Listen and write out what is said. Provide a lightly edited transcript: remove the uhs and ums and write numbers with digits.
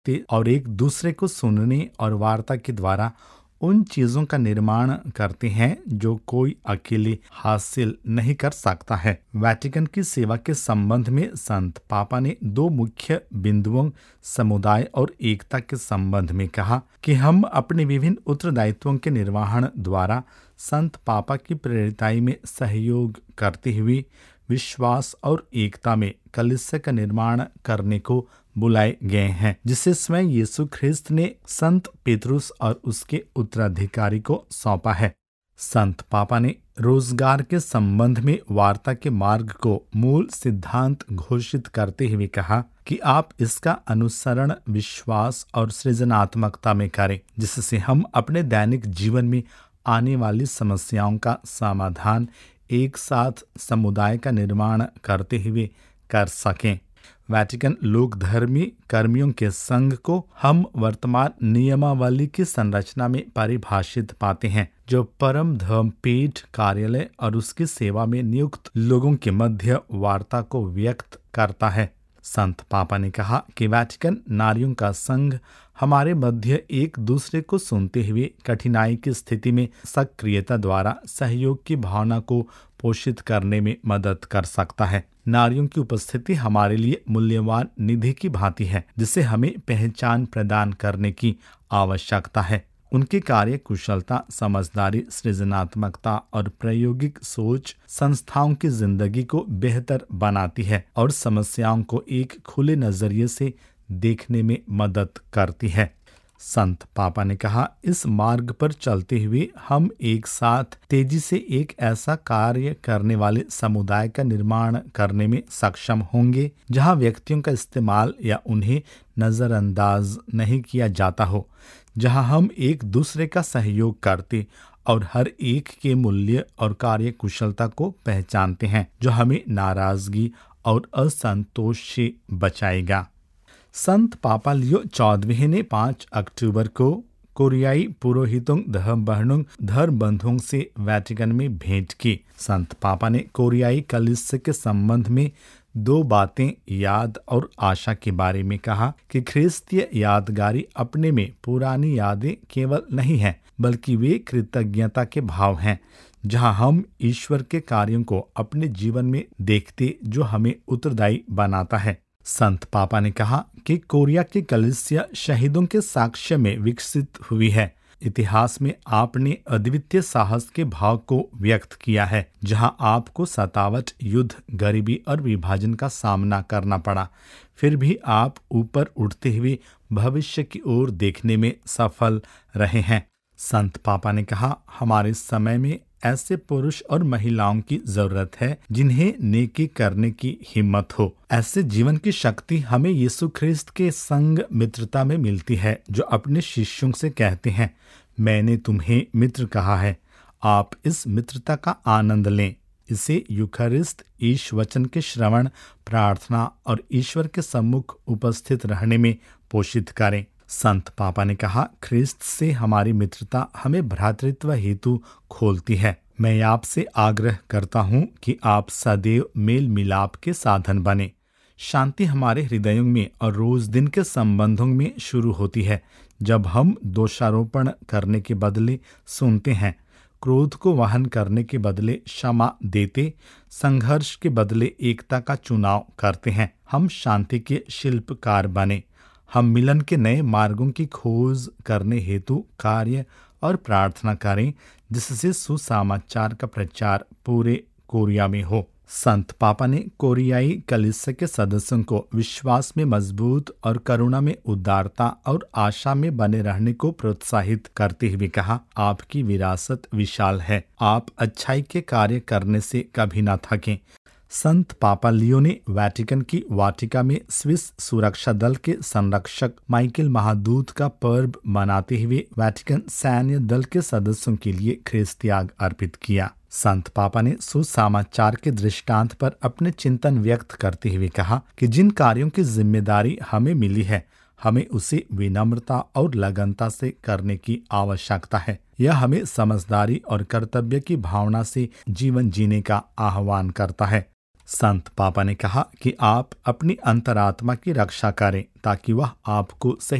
देखते और एक दूसरे को सुनने और वार्ता के द्वारा उन चीजों का निर्माण करते हैं जो कोई अकेले हासिल नहीं कर सकता है। वेटिकन की सेवा के संबंध में संत पापा ने दो मुख्य बिंदुओं समुदाय और एकता के संबंध में कहा कि हम अपने विभिन्न उत्तरदायित्वों के निर्वहन द्वारा संत पापा की प्रेरिताई में सहयोग करते हुए विश्वास और एकता में कलीसिया का निर्माण करने को बुलाए गए हैं, जिसे स्वयं यीशु ख्रिस्त ने संत पेतरुस और उसके उत्तराधिकारी को सौंपा है। संत पापा ने रोजगार के संबंध में वार्ता के मार्ग को मूल सिद्धांत घोषित करते हुए कहा कि आप इसका अनुसरण विश्वास और सृजनात्मकता में करें, जिससे हम अपने दैनिक जीवन में आने वाली समस्याओं का समाधान एक साथ समुदाय का निर्माण करते हुए कर सकें। वेटिकन लोकधर्मी कर्मियों के संघ को हम वर्तमान नियमावली की संरचना में परिभाषित पाते हैं, जो परम धर्मपीठ कार्यालय और उसकी सेवा में नियुक्त लोगों के मध्य वार्ता को व्यक्त करता है। संत पापा ने कहा कि वेटिकन नारियों का संघ हमारे मध्य एक दूसरे को सुनते हुए कठिनाई की स्थिति में सक्रियता द्वारा सहयोग की भावना को पोषित करने में मदद कर सकता है। नारियों की उपस्थिति हमारे लिए मूल्यवान निधि की भांति है, जिसे हमें पहचान प्रदान करने की आवश्यकता है। उनकी कार्य कुशलता, समझदारी, सृजनात्मकता और प्रायोगिक सोच संस्थाओं की जिंदगी को बेहतर बनाती है और समस्याओं को एक खुले नजरिए से देखने में मदद करती है। संत पापा ने कहा, इस मार्ग पर चलते हुए हम एक साथ तेजी से एक ऐसा कार्य करने वाले समुदाय का निर्माण करने में सक्षम होंगे जहां व्यक्तियों का इस्तेमाल या उन्हें नजरअंदाज नहीं किया जाता हो, जहां हम एक दूसरे का सहयोग करते और हर एक के मूल्य और कार्य कुशलता को पहचानते हैं, जो हमें नाराजगी और असंतोष से बचाएगा। संत पापा लियो 14वें ने 5 अक्टूबर को कोरियाई पुरोहितों धर्म बंधुओं से वेटिकन में भेंट की। संत पापा ने कोरियाई कलीसिया के संबंध में दो बातें याद और आशा के बारे में कहा कि ख्रिस्तीय यादगारी अपने में पुरानी यादें केवल नहीं हैं, बल्कि वे कृतज्ञता के भाव हैं, जहां हम ईश्वर के कार्यों को अपने जीवन में देखते, जो हमें उत्तरदायी बनाता है। संत पापा ने कहा कि कोरिया की कलीसिया शहीदों के साक्ष्य में विकसित हुई है। इतिहास में आपने अद्वितीय साहस के भाव को व्यक्त किया है, जहां आपको सतावट, युद्ध, गरीबी और विभाजन का सामना करना पड़ा। फिर भी आप ऊपर उठते हुए भविष्य की ओर देखने में सफल रहे हैं। संत पापा ने कहा, हमारे समय में ऐसे पुरुष और महिलाओं की जरूरत है जिन्हें नेकी करने की हिम्मत हो। ऐसे जीवन की शक्ति हमें यीशु ख्रिस्त के संग मित्रता में मिलती है, जो अपने शिष्यों से कहते हैं, मैंने तुम्हें मित्र कहा है, आप इस मित्रता का आनंद लें। इसे यूखरिस्त, ईश वचन के श्रवण, प्रार्थना और ईश्वर के सम्मुख उपस्थित रहने में पोषित करें। संत पापा ने कहा, ख्रिस्त से हमारी मित्रता हमें भ्रातृत्व हेतु खोलती है। मैं आपसे आग्रह करता हूँ कि आप सदैव मेल मिलाप के साधन बने। शांति हमारे हृदयों में और रोज दिन के संबंधों में शुरू होती है जब हम दोषारोपण करने के बदले सुनते हैं, क्रोध को वहन करने के बदले क्षमा देते, संघर्ष के बदले एकता का चुनाव करते हैं। हम शांति के शिल्पकार बने। हम मिलन के नए मार्गों की खोज करने हेतु कार्य और प्रार्थना करें, जिससे सुसमाचार का प्रचार पूरे कोरिया में हो। संत पापा ने कोरियाई कलीसिया के सदस्यों को विश्वास में मजबूत और करुणा में उदारता और आशा में बने रहने को प्रोत्साहित करते हुए कहा, आपकी विरासत विशाल है, आप अच्छाई के कार्य करने से कभी न थकें। संत पापा लियो ने वेटिकन की वाटिका में स्विस सुरक्षा दल के संरक्षक माइकल महादूत का पर्व मनाते हुए वेटिकन सैन्य दल के सदस्यों के लिए ख्रिस्त त्याग अर्पित किया। संत पापा ने सुसमाचार के दृष्टांत पर अपने चिंतन व्यक्त करते हुए कहा कि जिन कार्यों की जिम्मेदारी हमें मिली है, हमें उसे विनम्रता और लगनता से करने की आवश्यकता है। यह हमें समझदारी और कर्तव्य की भावना से जीवन जीने का आह्वान करता है। संत पापा ने कहा कि आप अपनी अंतरात्मा की रक्षा करें ताकि वह आपको सही